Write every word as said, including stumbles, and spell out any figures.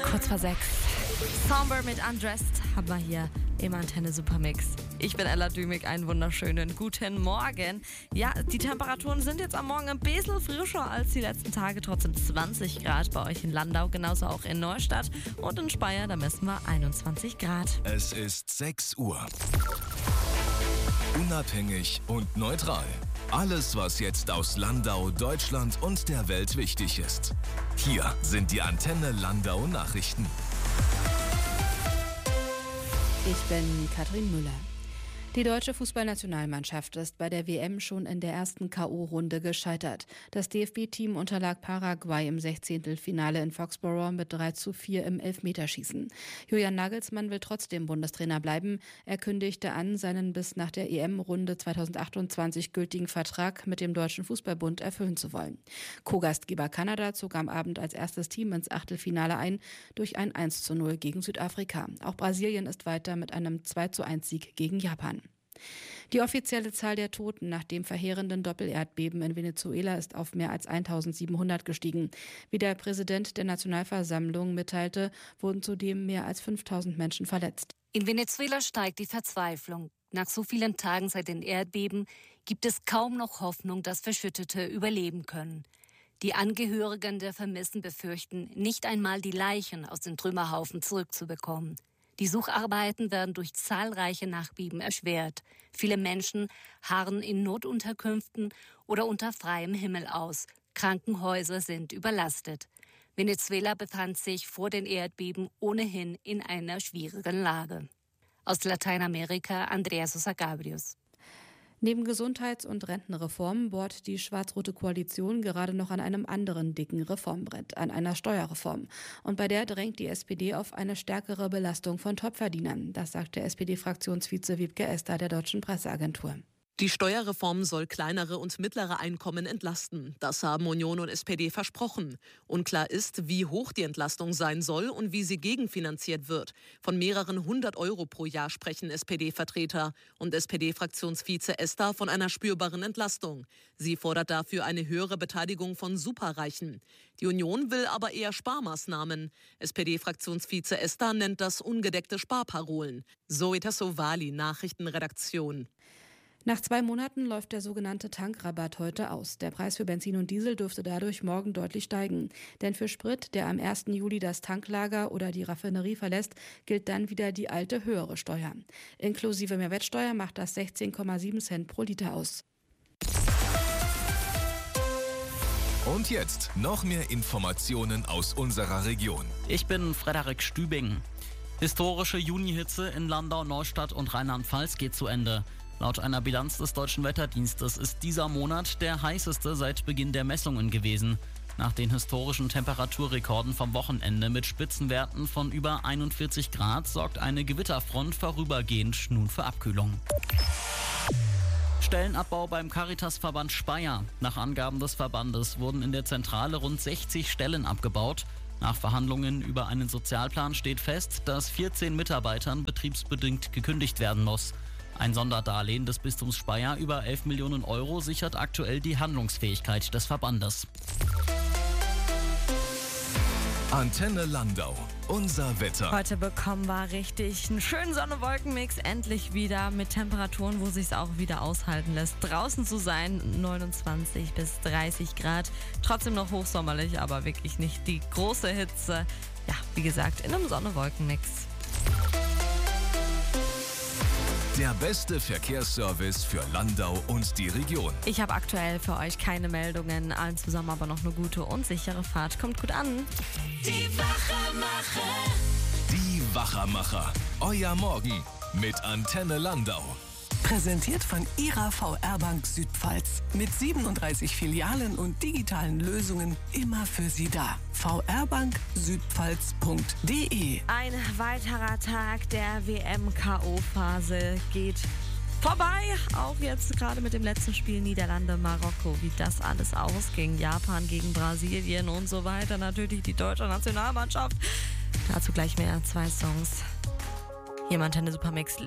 Kurz vor sechs. Somber mit Undressed haben wir hier im Antenne Supermix. Ich bin Ella Dümig, einen wunderschönen guten Morgen. Ja, die Temperaturen sind jetzt am Morgen ein bisschen frischer als die letzten Tage. Trotzdem zwanzig Grad bei euch in Landau, genauso auch in Neustadt. Und in Speyer, da messen wir einundzwanzig Grad. Es ist sechs Uhr. Unabhängig und neutral. Alles, was jetzt aus Landau, Deutschland und der Welt wichtig ist. Hier sind die Antenne Landau Nachrichten. Ich bin Katrin Müller. Die deutsche Fußballnationalmannschaft ist bei der W M schon in der ersten K O-Runde gescheitert. Das D F B-Team unterlag Paraguay im Sechzehntelfinale in Foxborough mit drei zu vier im Elfmeterschießen. Julian Nagelsmann will trotzdem Bundestrainer bleiben. Er kündigte an, seinen bis nach der E M-Runde zweitausendachtundzwanzig gültigen Vertrag mit dem Deutschen Fußballbund erfüllen zu wollen. Co-Gastgeber Kanada zog am Abend als erstes Team ins Achtelfinale ein durch ein eins zu null gegen Südafrika. Auch Brasilien ist weiter mit einem zwei zu eins Sieg gegen Japan. Die offizielle Zahl der Toten nach dem verheerenden Doppelerdbeben in Venezuela ist auf mehr als eintausendsiebenhundert gestiegen. Wie der Präsident der Nationalversammlung mitteilte, wurden zudem mehr als fünftausend Menschen verletzt. In Venezuela steigt die Verzweiflung. Nach so vielen Tagen seit den Erdbeben gibt es kaum noch Hoffnung, dass Verschüttete überleben können. Die Angehörigen der Vermissten befürchten, nicht einmal die Leichen aus den Trümmerhaufen zurückzubekommen. Die Sucharbeiten werden durch zahlreiche Nachbeben erschwert. Viele Menschen harren in Notunterkünften oder unter freiem Himmel aus. Krankenhäuser sind überlastet. Venezuela befand sich vor den Erdbeben ohnehin in einer schwierigen Lage. Aus Lateinamerika, Andrea Sosa Gabrius. Neben Gesundheits- und Rentenreformen bohrt die schwarz-rote Koalition gerade noch an einem anderen dicken Reformbrett, an einer Steuerreform. Und bei der drängt die S P D auf eine stärkere Belastung von Topverdienern. Das sagt der S P D-Fraktionsvize Wiebke Esther der Deutschen Presseagentur. Die Steuerreform soll kleinere und mittlere Einkommen entlasten. Das haben Union und S P D versprochen. Unklar ist, wie hoch die Entlastung sein soll und wie sie gegenfinanziert wird. Von mehreren hundert Euro pro Jahr sprechen S P D-Vertreter und S P D-Fraktionsvize Esther von einer spürbaren Entlastung. Sie fordert dafür eine höhere Beteiligung von Superreichen. Die Union will aber eher Sparmaßnahmen. S P D-Fraktionsvize Esther nennt das ungedeckte Sparparolen. Zoe Tassovali, Nachrichtenredaktion. Nach zwei Monaten läuft der sogenannte Tankrabatt heute aus. Der Preis für Benzin und Diesel dürfte dadurch morgen deutlich steigen. Denn für Sprit, der am ersten Juli das Tanklager oder die Raffinerie verlässt, gilt dann wieder die alte höhere Steuer. Inklusive Mehrwertsteuer macht das sechzehn Komma sieben Cent pro Liter aus. Und jetzt noch mehr Informationen aus unserer Region. Ich bin Frederik Stübing. Historische Junihitze in Landau, Neustadt und Rheinland-Pfalz geht zu Ende. Laut einer Bilanz des Deutschen Wetterdienstes ist dieser Monat der heißeste seit Beginn der Messungen gewesen. Nach den historischen Temperaturrekorden vom Wochenende mit Spitzenwerten von über einundvierzig Grad sorgt eine Gewitterfront vorübergehend nun für Abkühlung. Stellenabbau beim Caritasverband Speyer. Nach Angaben des Verbandes wurden in der Zentrale rund sechzig Stellen abgebaut. Nach Verhandlungen über einen Sozialplan steht fest, dass vierzehn Mitarbeitern betriebsbedingt gekündigt werden muss. Ein Sonderdarlehen des Bistums Speyer über elf Millionen Euro sichert aktuell die Handlungsfähigkeit des Verbandes. Antenne Landau, unser Wetter. Heute bekommen wir richtig einen schönen Sonne-Wolken-Mix, endlich wieder mit Temperaturen, wo es sich auch wieder aushalten lässt. Draußen zu sein, neunundzwanzig bis dreißig Grad. Trotzdem noch hochsommerlich, aber wirklich nicht die große Hitze. Ja, wie gesagt, in einem Sonne-Wolken-Mix. Der beste Verkehrsservice für Landau und die Region. Ich habe aktuell für euch keine Meldungen, allen zusammen aber noch eine gute und sichere Fahrt. Kommt gut an. Die Wachermacher. Die Wachermacher. Euer Morgen mit Antenne Landau. Präsentiert von Ihrer V R Bank Südpfalz. Mit siebenunddreißig Filialen und digitalen Lösungen immer für Sie da. v r bank südpfalz punkt d e. Ein weiterer Tag der W M-K O-Phase geht vorbei. Auch jetzt gerade mit dem letzten Spiel Niederlande, Marokko, wie das alles ausging. Japan gegen Brasilien und so weiter. Natürlich die deutsche Nationalmannschaft. Dazu gleich mehr. Zwei Songs. Hier im Antenne Supermix.